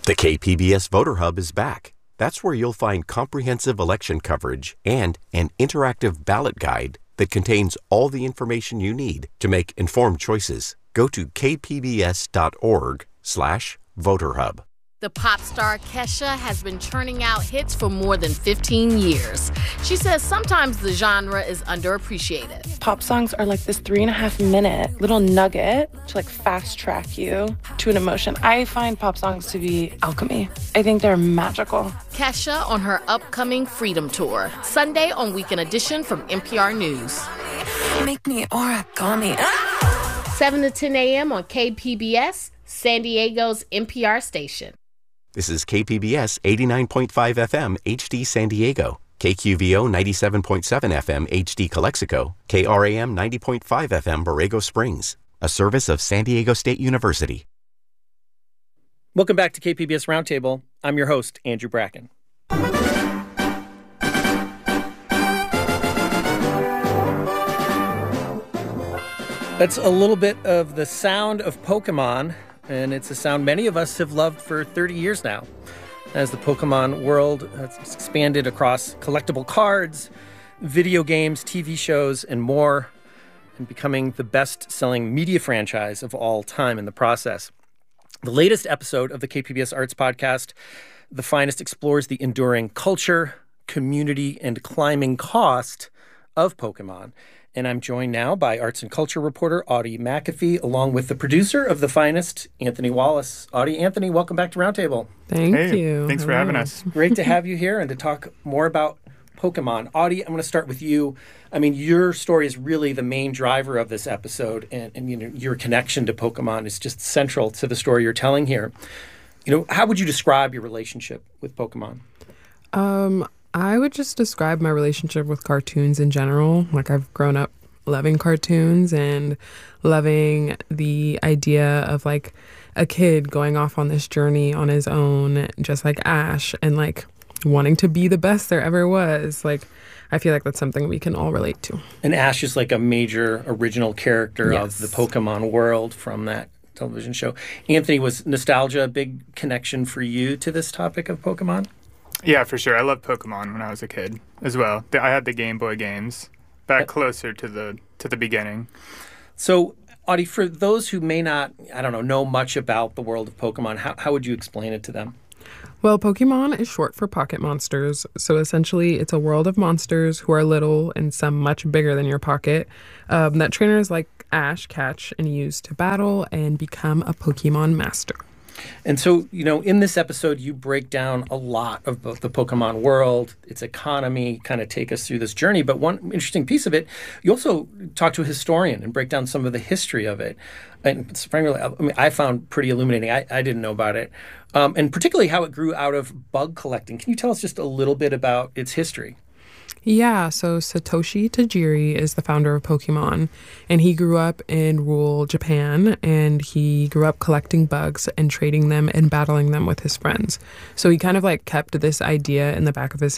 The KPBS Voter Hub is back. That's where you'll find comprehensive election coverage and an interactive ballot guide that contains all the information you need to make informed choices. Go to kpbs.org/voterhub. The pop star Kesha has been churning out hits for more than 15 years. She says sometimes the genre is underappreciated. Pop songs are like this 3.5-minute little nugget to like fast track you to an emotion. I find pop songs to be alchemy. I think they're magical. Kesha on her upcoming Freedom Tour, Sunday on Weekend Edition from NPR News. Make me origami. 7 to 10 a.m. on KPBS, San Diego's NPR station. This is KPBS 89.5 FM HD San Diego, KQVO 97.7 FM HD Calexico, KRAM 90.5 FM Borrego Springs, a service of San Diego State University. Welcome back to KPBS Roundtable. I'm your host, Andrew Bracken. That's a little bit of the sound of Pokemon, and it's a sound many of us have loved for 30 years now. As the Pokemon world has expanded across collectible cards, video games, TV shows, and more, and becoming the best-selling media franchise of all time in the process. The latest episode of the KPBS Arts Podcast, The Finest, explores the enduring culture, community, and climbing cost of Pokemon. And I'm joined now by arts and culture reporter Audie McAfee, along with the producer of The Finest, Anthony Wallace. Audie, Anthony, welcome back to Roundtable. Thank you. Thanks for having us. Great to have you here and to talk more about Pokemon. Audie, I'm going to start with you. I mean, your story is really the main driver of this episode, and you know, your connection to Pokemon is just central to the story you're telling here. You know, how would you describe your relationship with Pokemon? I would just describe my relationship with cartoons in general. Like, I've grown up loving cartoons and loving the idea of, like, a kid going off on this journey on his own, just like Ash, and, like, wanting to be the best there ever was. Like, I feel like that's something we can all relate to. And Ash is, like, a major original character of the Pokemon world from that television show. Anthony, was nostalgia a big connection for you to this topic of Pokemon? Yeah, for sure. I loved Pokemon when I was a kid as well. I had the Game Boy games back closer to the beginning. So, Audie, for those who may not, know much about the world of Pokemon, how would you explain it to them? Well, Pokemon is short for pocket monsters. So essentially, it's a world of monsters who are little and some much bigger than your pocket that trainers like Ash catch and use to battle and become a Pokemon master. And so, you know, in this episode, you break down a lot of both the Pokemon world, its economy, kind of take us through this journey. But one interesting piece of it, you also talk to a historian and break down some of the history of it. And frankly, I mean, I found pretty illuminating. I didn't know about it. And particularly how it grew out of bug collecting. Can you tell us just a little bit about its history? Yeah, so Satoshi Tajiri is the founder of Pokemon, and he grew up in rural Japan, and he grew up collecting bugs and trading them and battling them with his friends. So he kind of like kept this idea in the back of his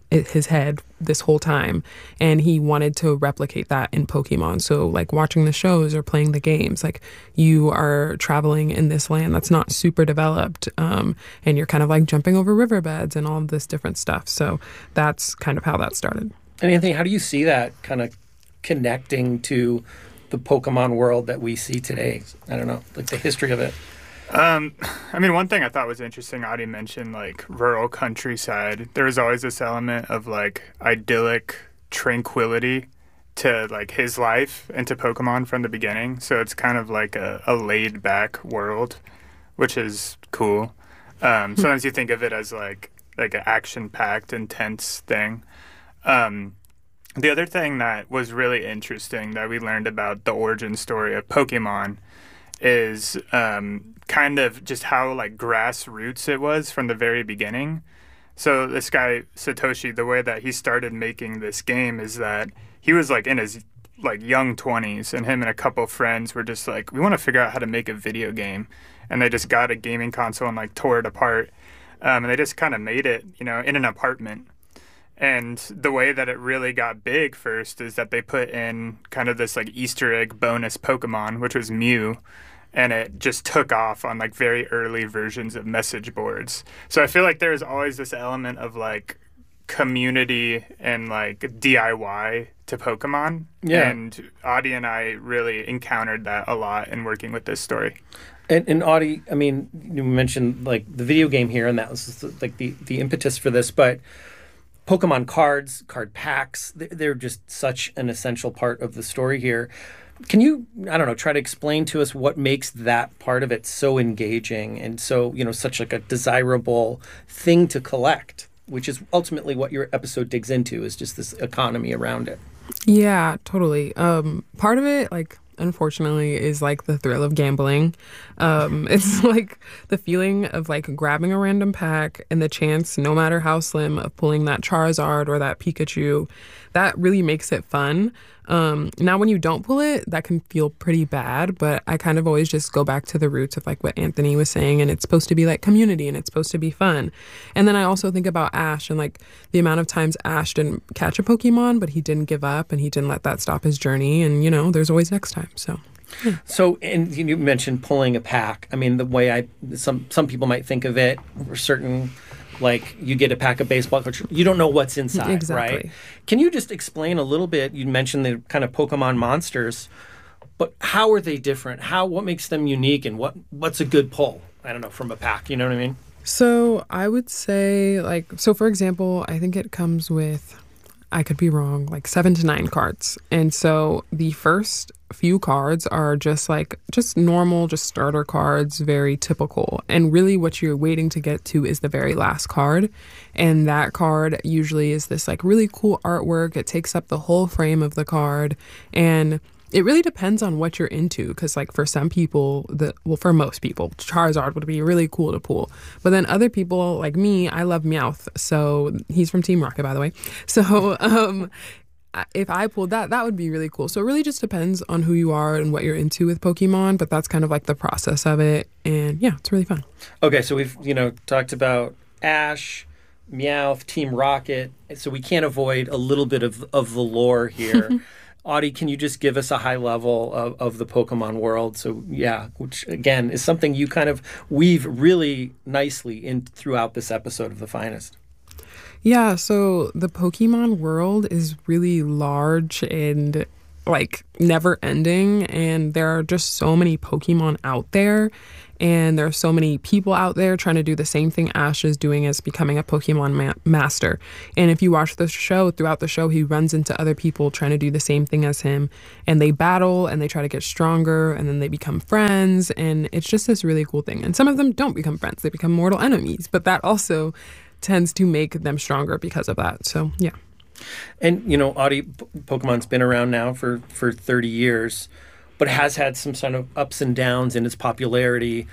head this whole time, and he wanted to replicate that in Pokemon. So like watching the shows or playing the games, like you are traveling in this land that's not super developed, and you're kind of like jumping over riverbeds and all of this different stuff. So that's kind of how that started. And Anthony, how do you see that kind of connecting to the Pokemon world that we see today? I don't know, like the history of it. I mean, one thing I thought was interesting, Audie mentioned, like, rural countryside. There was always this element of, like, idyllic tranquility to, like, his life and to Pokemon from the beginning. So it's kind of like a laid-back world, which is cool. Sometimes you think of it as, like an action-packed, intense thing. The other thing that was really interesting that we learned about the origin story of Pokemon is kind of just how like grassroots it was from the very beginning. So this guy, Satoshi, the way that he started making this game is that he was like in his like young 20s, and him and a couple friends were just like, we want to figure out how to make a video game. And they just got a gaming console and like tore it apart. And they just kind of made it, you know, in an apartment. And the way that it really got big first is that they put in kind of this like Easter egg bonus Pokemon, which was Mew. and it just took off on like very early versions of message boards. So I feel like there's always this element of like community and like DIY to Pokemon. Yeah. And Audie and I really encountered that a lot in working with this story. And Audie, I mean, you mentioned like the video game here, and that was like the impetus for this, but Pokemon cards, card packs, they're just such an essential part of the story here. Can you, I don't know, try to explain to us what makes that part of it so engaging and so, such like a desirable thing to collect, which is ultimately what your episode digs into, is just this economy around it. Yeah, totally. Part of it, like, unfortunately, is like the thrill of gambling. It's like the feeling of like grabbing a random pack and the chance, no matter how slim, of pulling that Charizard or that Pikachu. That really makes it fun. Now, when you don't pull it, that can feel pretty bad, but I kind of always just go back to the roots of like what Anthony was saying, and it's supposed to be like community and it's supposed to be fun. And then I also think about Ash and like the amount of times Ash didn't catch a Pokemon, but he didn't give up and he didn't let that stop his journey. And, there's always next time. So. Yeah. So, and you mentioned pulling a pack. I mean, the way some people might think of it, for certain, like you get a pack of baseball cards, you don't know what's inside, exactly. Right? Can you just explain a little bit? You mentioned the kind of Pokemon monsters, but how are they different? What makes them unique, and what's a good pull? I don't know, from a pack. You know what I mean? So I would say for example, I think it comes with, I could be wrong, like 7 to 9 cards. And so the first few cards are just normal, just starter cards, very typical. And really what you're waiting to get to is the very last card. And that card usually is this like really cool artwork. It takes up the whole frame of the card. And it really depends on what you're into, because like for some people, for most people, Charizard would be really cool to pull. But then other people like me, I love Meowth. So he's from Team Rocket, by the way. So if I pulled that would be really cool. So it really just depends on who you are and what you're into with Pokemon, but that's kind of like the process of it. And yeah, it's really fun. Okay, so we've, talked about Ash, Meowth, Team Rocket. So we can't avoid a little bit of the lore here. Audie, can you just give us a high level of the Pokemon world? So yeah, which again is something you kind of weave really nicely in throughout this episode of The Finest. Yeah, so the Pokemon world is really large and like never ending, and there are just so many Pokemon out there, and there are so many people out there trying to do the same thing Ash is doing, as becoming a Pokemon master. And if you watch the show, throughout the show, he runs into other people trying to do the same thing as him, and they battle and they try to get stronger, and then they become friends, and it's just this really cool thing. And some of them don't become friends, they become mortal enemies, but that also tends to make them stronger because of that. So yeah. And Audie, Pokemon's been around now for 30 years, but has had some sort of ups and downs in its popularity.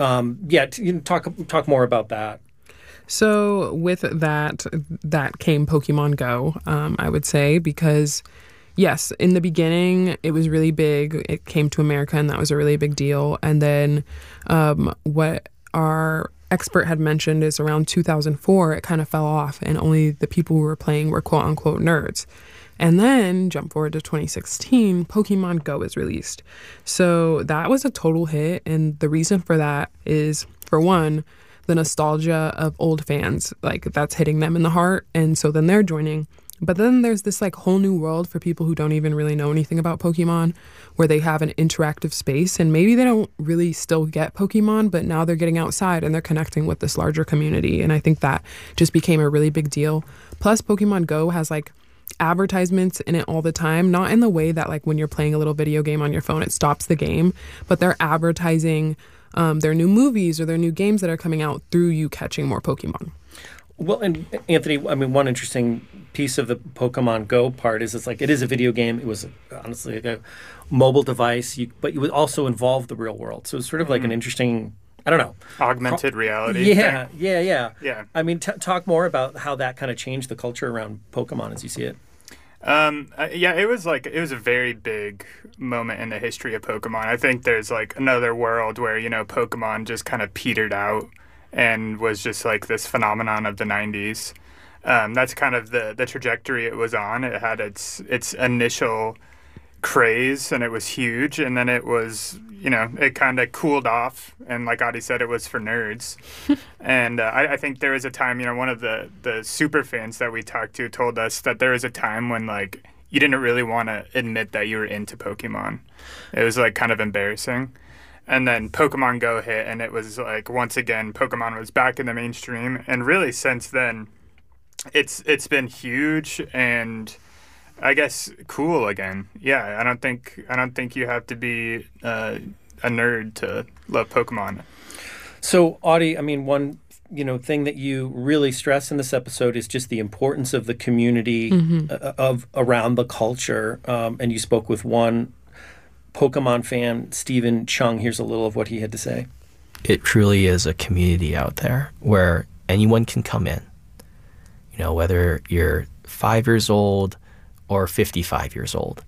Talk more about that. So with that came Pokemon Go, I would say, because yes, in the beginning it was really big. It came to America, and that was a really big deal. And then what our expert had mentioned is around 2004, it kind of fell off, and only the people who were playing were quote unquote nerds. And then jump forward to 2016, Pokemon Go is released. So that was a total hit. And the reason for that is, for one, the nostalgia of old fans, like that's hitting them in the heart. And so then they're joining. But then there's this like whole new world for people who don't even really know anything about Pokemon, where they have an interactive space, and maybe they don't really still get Pokemon, but now they're getting outside and they're connecting with this larger community. And I think that just became a really big deal. Plus, Pokemon Go has like advertisements in it all the time, not in the way that like when you're playing a little video game on your phone, it stops the game, but they're advertising their new movies or their new games that are coming out through you catching more Pokemon. Well, and Anthony, I mean, one interesting piece of the Pokemon Go part is it is a video game. It was honestly like a mobile device, but you would also involve the real world. So it's sort of like an interesting, I don't know. Augmented reality. Yeah. I mean, talk more about how that kind of changed the culture around Pokemon as you see it. It was a very big moment in the history of Pokemon. I think there's like another world where, Pokemon just kind of petered out and was just like this phenomenon of the 90s. That's kind of the trajectory it was on. It had its initial craze and it was huge, and then it was, it kind of cooled off, and like Adi said, it was for nerds. And I think there was a time, one of the super fans that we talked to told us that there was a time when like you didn't really want to admit that you were into Pokemon. It was like kind of embarrassing. And then Pokemon Go hit, and it was like, once again, Pokemon was back in the mainstream, and really since then it's been huge and I guess cool again. Yeah, I don't think you have to be a nerd to love Pokemon. So, Adi, I mean, one thing that you really stress in this episode is just the importance of the community of around the culture. And you spoke with one Pokemon fan, Stephen Chung. Here's a little of what he had to say. It truly is a community out there where anyone can come in. Whether you're 5 years old or 55 years old,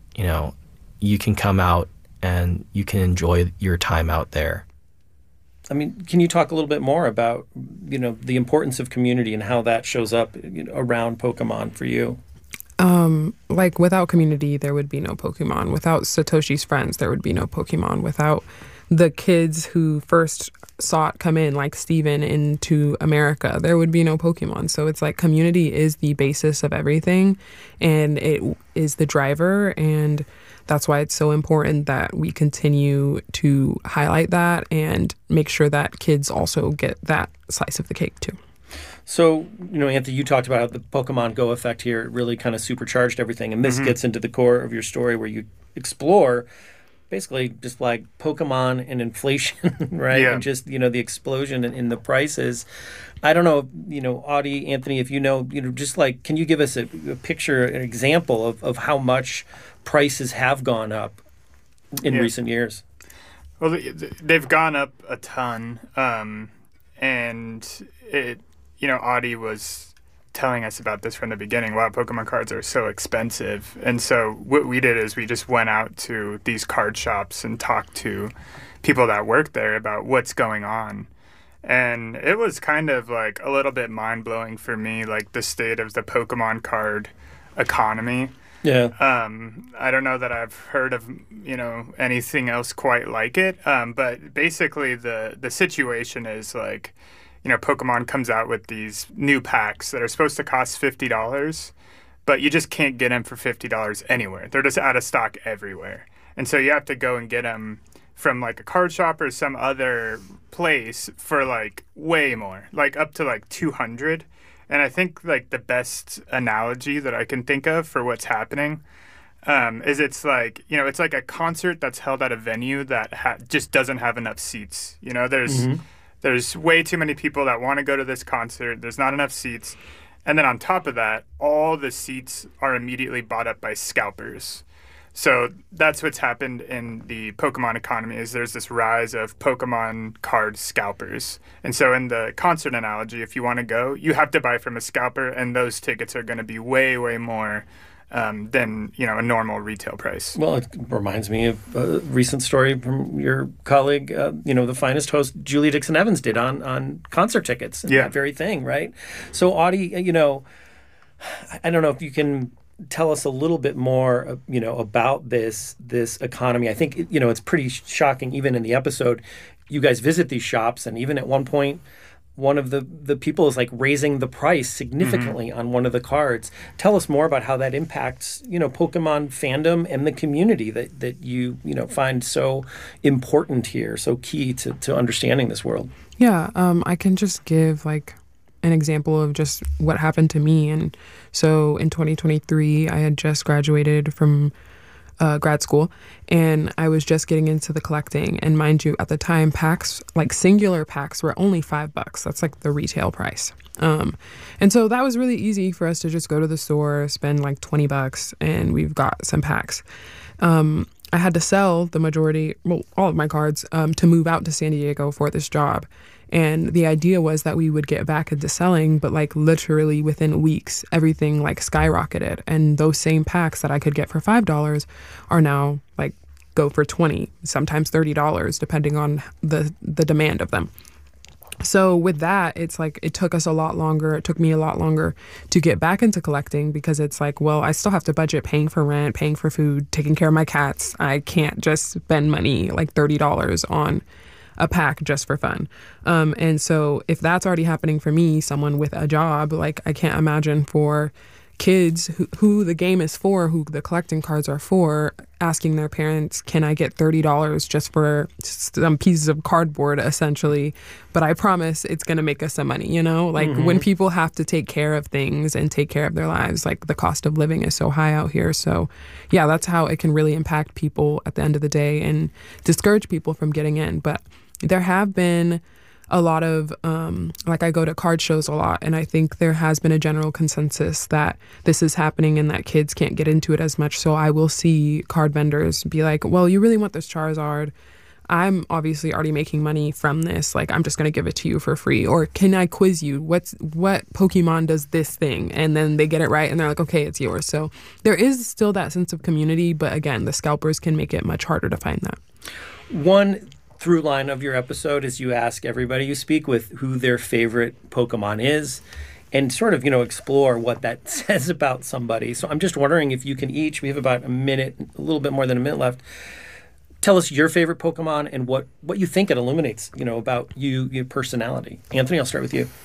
you can come out and you can enjoy your time out there. I mean, can you talk a little bit more about, the importance of community and how that shows up around Pokemon for you? Like without community, there would be no Pokemon. Without Satoshi's friends, there would be no Pokemon. Without the kids who first saw it come in, like Steven, into America, there would be no Pokemon. So it's like community is the basis of everything, and it is the driver, and that's why it's so important that we continue to highlight that and make sure that kids also get that slice of the cake too. So, Anthony, you talked about how the Pokemon Go effect here really kind of supercharged everything, and this gets into the core of your story where you explore basically just like Pokemon and inflation, right? Yeah. And just, the explosion in the prices. I don't know, Adi, Anthony, if just like, can you give us a picture, an example of how much prices have gone up in recent years? Well, they've gone up a ton. And it, Adi was telling us about this from the beginning. Wow, Pokemon cards are so expensive. And so what we did is we just went out to these card shops and talked to people that work there about what's going on. And it was kind of like a little bit mind-blowing for me, like the state of the Pokemon card economy. Yeah. I don't know that I've heard of, anything else quite like it. But basically the situation is like, Pokemon comes out with these new packs that are supposed to cost $50, but you just can't get them for $50 anywhere. They're just out of stock everywhere. And so you have to go and get them from like a card shop or some other place for like way more, like up to like $200. And I think like the best analogy that I can think of for what's happening is it's like, it's like a concert that's held at a venue that just doesn't have enough seats. There's way too many people that want to go to this concert. There's not enough seats. And then on top of that, all the seats are immediately bought up by scalpers. So that's what's happened in the Pokemon economy is there's this rise of Pokemon card scalpers. And so in the concert analogy, if you want to go, you have to buy from a scalper, and those tickets are going to be way, way more than a normal retail price. Well, it reminds me of a recent story from your colleague, the finest host Julia Dixon-Evans did on concert tickets and that very thing, right? So, Adi, I don't know if you can tell us a little bit more, about this economy. I think, it's pretty shocking. Even in the episode, you guys visit these shops, and even at one point, one of the people is like raising the price significantly on one of the cards. Tell us more about how that impacts, Pokemon fandom and the community that you find so important here, so key to understanding this world. Yeah, I can just give like an example of just what happened to me. And so in 2023, I had just graduated from grad school, and I was just getting into the collecting. And mind you, at the time, packs, like singular packs, were only $5. That's like the retail price. And so that was really easy for us to just go to the store, spend like $20, and we've got some packs. I had to sell the majority, all of my cards, to move out to San Diego for this job. And the idea was that we would get back into selling, but like literally within weeks, everything like skyrocketed. And those same packs that I could get for $5 are now like go for $20, sometimes $30, depending on the demand of them. So with that, it's like it took us a lot longer. It took me a lot longer to get back into collecting because it's like, well, I still have to budget paying for rent, paying for food, taking care of my cats. I can't just spend money like $30 on a pack just for fun. And so if that's already happening for me, someone with a job, like I can't imagine for kids who the game is for, who the collecting cards are for, asking their parents, can I get $30 just for some pieces of cardboard, essentially? But I promise it's going to make us some money, you know? Like when people have to take care of things and take care of their lives, like the cost of living is so high out here. So yeah, that's how it can really impact people at the end of the day and discourage people from getting in. But there have been a lot of, like I go to card shows a lot, and I think there has been a general consensus that this is happening and that kids can't get into it as much. So I will see card vendors be like, well, you really want this Charizard? I'm obviously already making money from this. Like, I'm just going to give it to you for free. Or can I quiz you? What Pokemon does this thing? And then they get it right and they're like, okay, it's yours. So there is still that sense of community. But again, the scalpers can make it much harder to find that. One through line of your episode is you ask everybody you speak with who their favorite Pokemon is and sort of, explore what that says about somebody. So I'm just wondering if you can each, we have about a little bit more than a minute left, tell us your favorite Pokemon and what you think it illuminates, about you, your personality. Anthony, I'll start with you.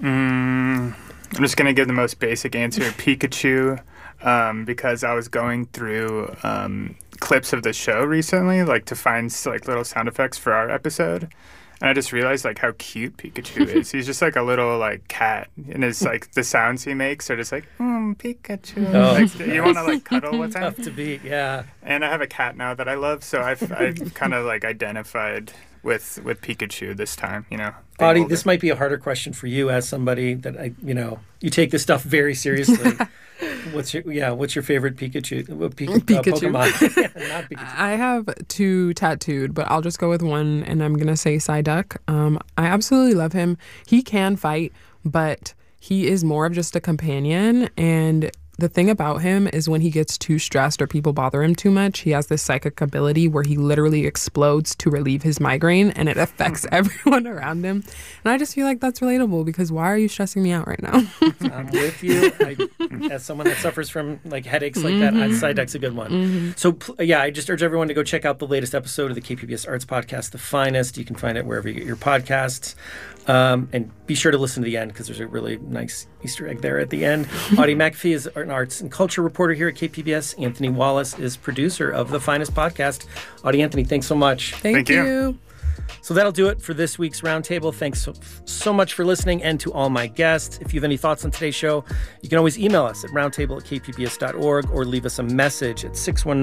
I'm just going to give the most basic answer, Pikachu, because I was going through clips of the show recently, like to find like little sound effects for our episode, and I just realized like how cute Pikachu is. He's just like a little like cat, and it's like the sounds he makes are just like Pikachu. Like, you want to like cuddle with him. Tough to beat, yeah. And I have a cat now that I love, so I've kind of like identified with Pikachu this time. Audie, this might be a harder question for you as somebody that you take this stuff very seriously. What's your favorite Pikachu? Pokemon? Not Pikachu. I have two tattooed, but I'll just go with one, and I'm gonna say Psyduck. I absolutely love him. He can fight, but he is more of just a companion. And the thing about him is when he gets too stressed or people bother him too much, he has this psychic ability where he literally explodes to relieve his migraine, and it affects everyone around him. And I just feel like that's relatable because why are you stressing me out right now? I'm with you. As someone that suffers from like headaches like that, Psyduck's a good one. So I just urge everyone to go check out the latest episode of the KPBS Arts Podcast, The Finest. You can find it wherever you get your podcasts. And be sure to listen to the end because there's a really nice Easter egg there at the end. Audie McAfee is an arts and culture reporter here at KPBS. Anthony Wallace is producer of The Finest Podcast. Audie, Anthony, thanks so much. Thank you. So that'll do it for this week's Roundtable. Thanks so much for listening and to all my guests. If you have any thoughts on today's show, you can always email us at roundtable@kpbs.org or leave us a message at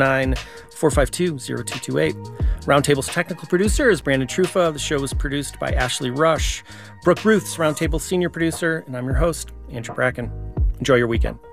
619-452-0228. Roundtable's technical producer is Brandon Trufa. The show was produced by Ashley Rush. Brooke Ruth's Roundtable senior producer, and I'm your host, Andrew Bracken. Enjoy your weekend.